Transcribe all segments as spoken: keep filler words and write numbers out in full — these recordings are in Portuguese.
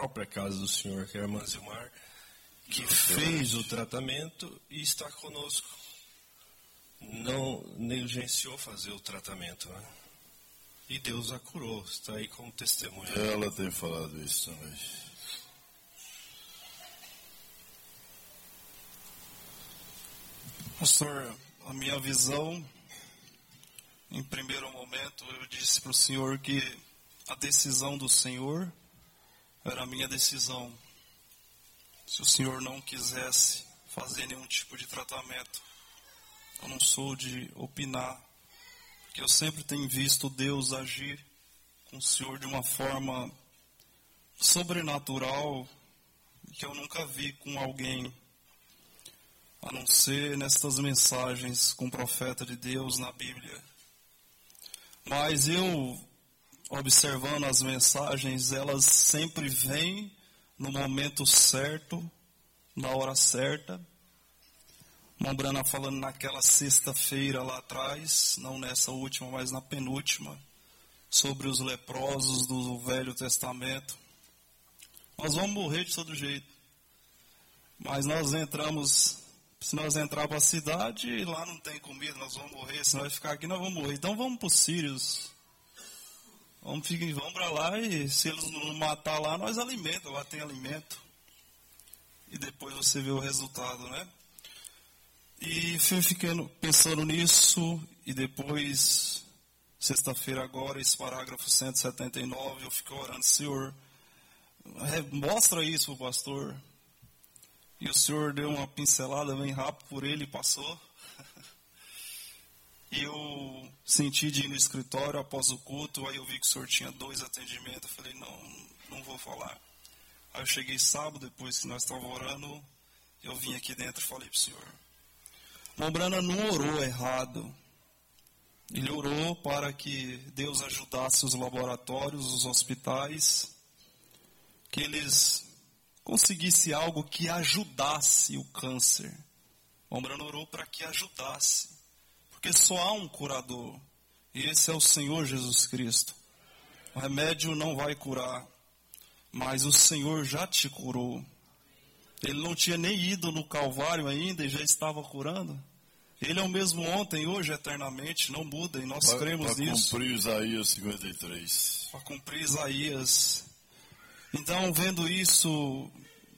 própria casa do Senhor, que é a irmã Zilmar, que fez o tratamento e está conosco. Não negligenciou fazer o tratamento, né? E Deus a curou, está aí como testemunha. Ela tem falado isso também. Pastor, a minha visão, em primeiro momento, eu disse para o Senhor que a decisão do Senhor era a minha decisão. Se o Senhor não quisesse fazer nenhum tipo de tratamento, eu não sou de opinar, porque eu sempre tenho visto Deus agir com o Senhor de uma forma sobrenatural, que eu nunca vi com alguém, a não ser nestas mensagens com o profeta de Deus na Bíblia. Mas eu, observando as mensagens, elas sempre vêm no momento certo, na hora certa. Mombrana falando naquela sexta-feira lá atrás, não nessa última, mas na penúltima, sobre os leprosos do Velho Testamento. Nós vamos morrer de todo jeito. Mas nós entramos, se nós entrar para a cidade, lá não tem comida, nós vamos morrer. Se nós ficar aqui, nós vamos morrer. Então vamos para os sírios. Vamos, vamos para lá e se eles não matar lá, nós alimentamos, lá tem alimento. E depois você vê o resultado, né? E fui ficando pensando nisso, e depois, sexta-feira agora, esse parágrafo cento e setenta e nove, eu fico orando, Senhor, mostra isso pro pastor. E o Senhor deu uma pincelada bem rápido por ele e passou. E eu senti de ir no escritório após o culto, aí eu vi que o Senhor tinha dois atendimentos, eu falei, não, não vou falar. Aí eu cheguei sábado, depois que nós estávamos orando, eu vim aqui dentro e falei pro Senhor. Mombrana não orou errado. Ele orou para que Deus ajudasse os laboratórios, os hospitais, que eles conseguissem algo que ajudasse o câncer. Mombrana orou para que ajudasse. Porque só há um curador. E esse é o Senhor Jesus Cristo. O remédio não vai curar. Mas o Senhor já te curou. Ele não tinha nem ido no Calvário ainda e já estava curando. Ele é o mesmo ontem, hoje, eternamente, não muda, e nós pra, cremos pra nisso. Para cumprir Isaías cinquenta e três. Para cumprir Isaías. Então, vendo isso,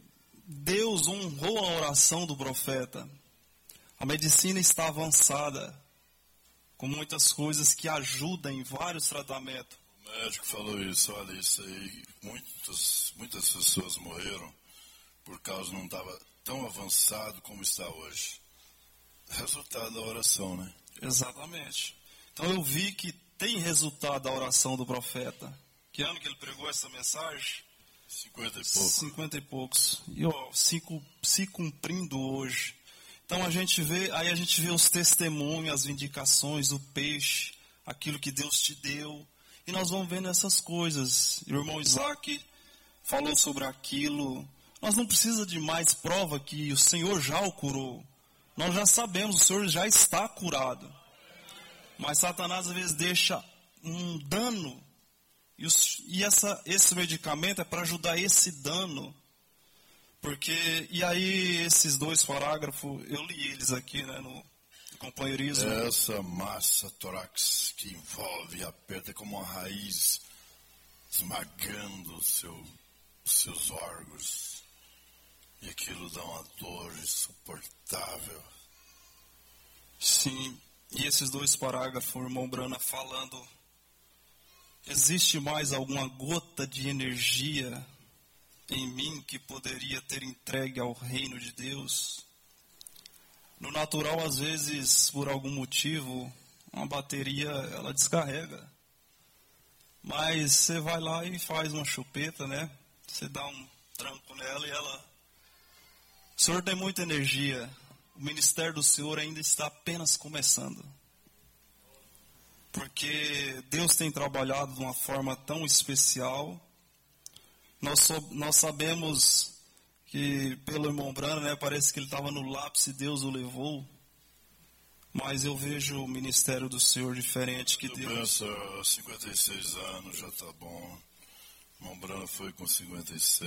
Deus honrou a oração do profeta. A medicina está avançada, com muitas coisas que ajudam em vários tratamentos. O médico falou isso, olha, isso aí, muitas, muitas pessoas morreram por causa não estava tão avançado como está hoje. Resultado da oração, né? Exatamente. Então eu vi que tem resultado da oração do profeta. Que ano que ele pregou essa mensagem? Cinquenta e poucos. Cinquenta e poucos. E ó, se, se cumprindo hoje. Então a gente vê, aí a gente vê os testemunhos, as vindicações, o peixe, aquilo que Deus te deu. E nós vamos vendo essas coisas. O irmão Isaac falou sobre aquilo. Nós não precisamos de mais prova que o Senhor já o curou. Nós já sabemos, o Senhor já está curado. Mas Satanás às vezes deixa um dano. E, os, e essa, esse medicamento é para ajudar esse dano. Porque, e aí esses dois parágrafos, eu li eles aqui, né, no companheirismo. Essa massa tórax que envolve e aperta como uma raiz, esmagando o seu, os seus órgãos. E aquilo dá uma dor insuportável. Sim, e esses dois parágrafos, o irmão Brana falando, existe mais alguma gota de energia em mim que poderia ter entregue ao reino de Deus? No natural, às vezes, por algum motivo, uma bateria, ela descarrega. Mas você vai lá e faz uma chupeta, né? Você dá um tranco nela e ela... O Senhor tem muita energia. O ministério do Senhor ainda está apenas começando. Porque Deus tem trabalhado de uma forma tão especial. Nós, so, nós sabemos que pelo irmão Brana, né, parece que ele estava no lápis e Deus o levou. Mas eu vejo o ministério do Senhor diferente que eu Deus... Eu penso, cinquenta e seis anos já está bom. O irmão Brana foi com cinquenta e seis.